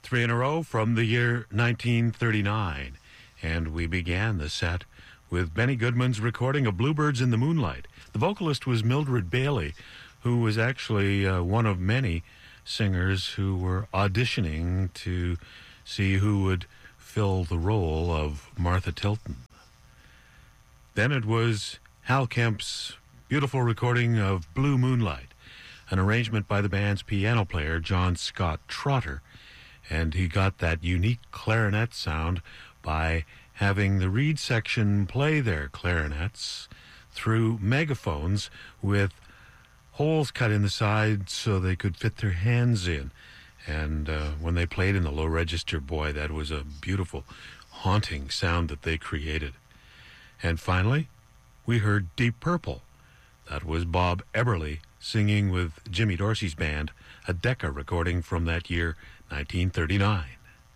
Three in a row from the year 1939. And we began the set with Benny Goodman's recording of Bluebirds in the Moonlight. The vocalist was Mildred Bailey, who was actually one of many singers who were auditioning to see who would fill the role of Martha Tilton. Then it was Hal Kemp's beautiful recording of Blue Moonlight, an arrangement by the band's piano player, John Scott Trotter, and he got that unique clarinet sound by having the reed section play their clarinets through megaphones with holes cut in the side so they could fit their hands in. And when they played in the low register, boy, that was a beautiful, haunting sound that they created. And finally, we heard Deep Purple. That was Bob Eberly singing with Jimmy Dorsey's band, a Decca recording from that year, 1939.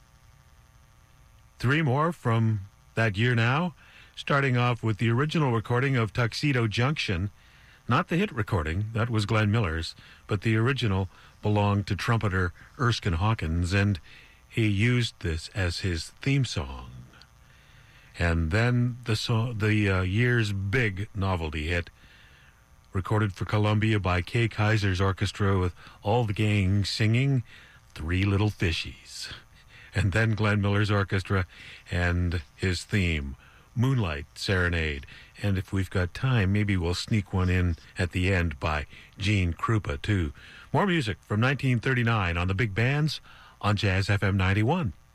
Three more from that year now, starting off with the original recording of Tuxedo Junction. Not the hit recording, that was Glenn Miller's, but the original belonged to trumpeter Erskine Hawkins, and he used this as his theme song. And then the year's big novelty hit, recorded for Columbia by Kay Kaiser's orchestra with all the gang singing Three Little Fishies. And then Glenn Miller's orchestra and his theme, Moonlight Serenade. And if we've got time, maybe we'll sneak one in at the end by Gene Krupa, too. More music from 1939 on the Big Bands on Jazz FM 91.